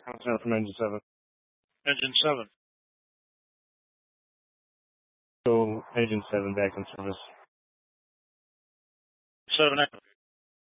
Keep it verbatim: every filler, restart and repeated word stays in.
Concern from Engine seven. Engine seven. So, Engine seven back in service. seven active.